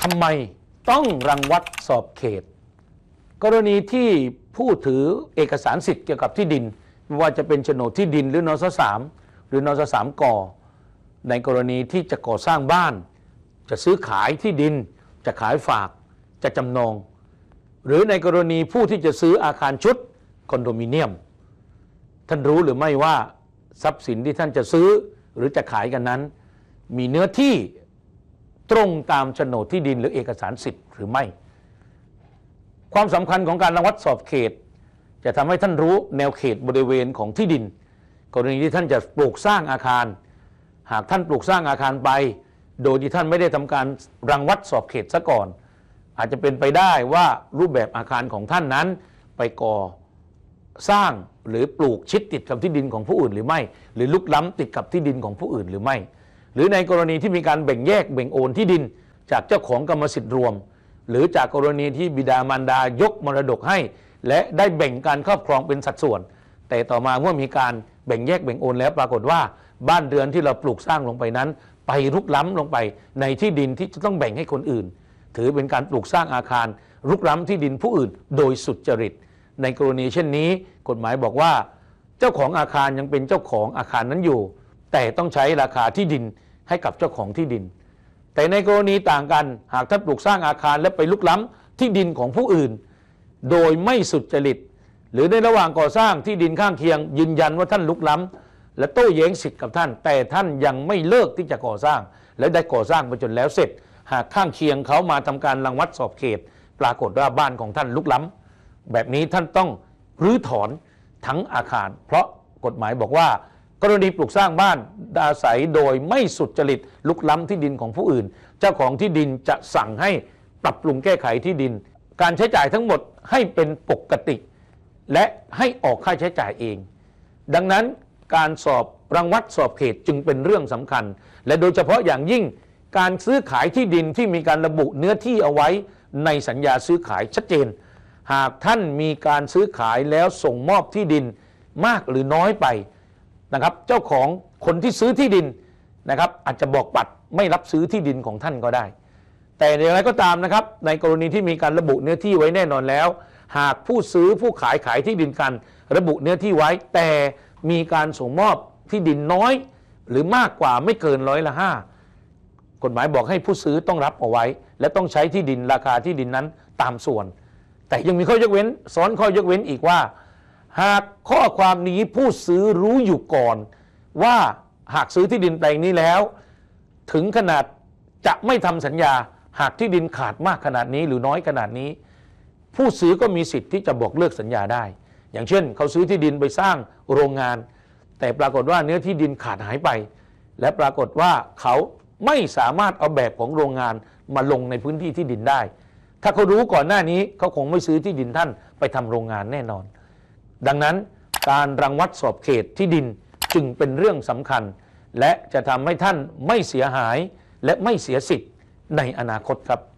ทำไมต้องรังวัดสอบเขตกรณีที่ผู้ถือเอกสารสิทธิ์เกี่ยวกับที่ดินไม่ว่าจะเป็นโฉนดที่ดินหรือนสสามหรือนสสามกในกรณีที่จะก่อสร้างบ้านจะซื้อขายที่ดินจะขายฝากจะจำนองหรือในกรณีผู้ที่จะซื้ออาคารชุดคอนโดมิเนียมท่านรู้หรือไม่ว่าทรัพย์สินที่ท่านจะซื้อหรือจะขายกันนั้นมีเนื้อที่ตรงตามโฉนดที่ดินหรือเอกสารสิทธิ์หรือไม่ความสำคัญของการรังวัดสอบเขตจะทำให้ท่านรู้แนวเขตบริเวณของที่ดินกรณีที่ท่านจะปลูกสร้างอาคารหากท่านปลูกสร้างอาคารไปโดยที่ท่านไม่ได้ทำการรังวัดสอบเขตซะก่อนอาจจะเป็นไปได้ว่ารูปแบบอาคารของท่านนั้นไปก่อสร้างหรือปลูกชิดติดกับที่ดินของผู้อื่นหรือไม่หรือลุกล้ำติดกับที่ดินของผู้อื่นหรือไม่หรือในกรณีที่มีการแบ่งแยกแบ่งโอนที่ดินจากเจ้าของกรรมสิทธิ์รวมหรือจากกรณีที่บิดามารดายกมรดกให้และได้แบ่งการครอบครองเป็นสัดส่วนแต่ต่อมาเมื่อมีการแบ่งแยกแบ่งโอนแล้วปรากฏว่าบ้านเรือนที่เราปลูกสร้างลงไปนั้นไปรุกล้ำลงไปในที่ดินที่จะต้องแบ่งให้คนอื่นถือเป็นการปลูกสร้างอาคารรุกล้ำที่ดินผู้อื่นโดยสุจริตในกรณีเช่นนี้กฎหมายบอกว่าเจ้าของอาคารยังเป็นเจ้าของอาคารนั้นอยู่แต่ต้องใช้ราคาที่ดินให้กับเจ้าของที่ดินแต่ในกรณีต่างกันหากท่านปลูกสร้างอาคารและไปลุกล้ำที่ดินของผู้อื่นโดยไม่สุจริตหรือในระหว่างก่อสร้างที่ดินข้างเคียงยืนยันว่าท่านลุกล้ำและโต้แย้งสิทธิ์กับท่านแต่ท่านยังไม่เลิกที่จะก่อสร้างและได้ก่อสร้างไปจนแล้วเสร็จหากข้างเคียงเขามาทำการรังวัดสอบเขตปรากฏว่าบ้านของท่านลุกล้ำแบบนี้ท่านต้องรื้อถอนทั้งอาคารเพราะกฎหมายบอกว่ากรณีปลูกสร้างบ้านอาศัยโดยไม่สุจริตลุกล้ำที่ดินของผู้อื่นเจ้าของที่ดินจะสั่งให้ปรับปรุงแก้ไขที่ดินการใช้จ่ายทั้งหมดให้เป็นปกติและให้ออกค่าใช้จ่ายเองดังนั้นการสอบรังวัดสอบเขตจึงเป็นเรื่องสำคัญและโดยเฉพาะอย่างยิ่งการซื้อขายที่ดินที่มีการระบุเนื้อที่เอาไว้ในสัญญาซื้อขายชัดเจนหากท่านมีการซื้อขายแล้วส่งมอบที่ดินมากหรือน้อยไปนะครับเจ้าของคนที่ซื้อที่ดินนะครับอาจจะบอกปัดไม่รับซื้อที่ดินของท่านก็ได้แต่อย่างไรก็ตามนะครับในกรณีที่มีการระบุเนื้อที่ไว้แน่นอนแล้วหากผู้ซื้อผู้ขายที่ดินกันระบุเนื้อที่ไว้แต่มีการส่งมอบที่ดินน้อยหรือมากกว่าไม่เกิน5%กฎหมายบอกให้ผู้ซื้อต้องรับเอาไว้และต้องใช้ที่ดินราคาที่ดินนั้นตามส่วนแต่ยังมีข้อยกเว้นซ้อนข้อยกเว้นอีกว่าหากข้อความนี้ผู้ซื้อรู้อยู่ก่อนว่าหากซื้อที่ดินแปลงนี้แล้วถึงขนาดจะไม่ทำสัญญาหากที่ดินขาดมากขนาดนี้หรือน้อยขนาดนี้ผู้ซื้อก็มีสิทธิ์ที่จะบอกเลิกสัญญาได้อย่างเช่นเขาซื้อที่ดินไปสร้างโรงงานแต่ปรากฏว่าเนื้อที่ดินขาดหายไปและปรากฏว่าเขาไม่สามารถเอาแบบของโรงงานมาลงในพื้นที่ที่ดินได้ถ้าเขารู้ก่อนหน้านี้เขาคงไม่ซื้อที่ดินท่านไปทำโรงงานแน่นอนดังนั้นการรังวัดสอบเขตที่ดินจึงเป็นเรื่องสำคัญและจะทำให้ท่านไม่เสียหายและไม่เสียสิทธิ์ในอนาคตครับ